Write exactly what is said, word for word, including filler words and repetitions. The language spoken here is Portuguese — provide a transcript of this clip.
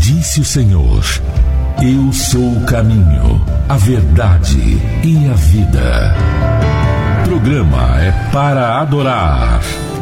Disse o Senhor: eu sou o caminho, a verdade e a vida. Programa é para adorar.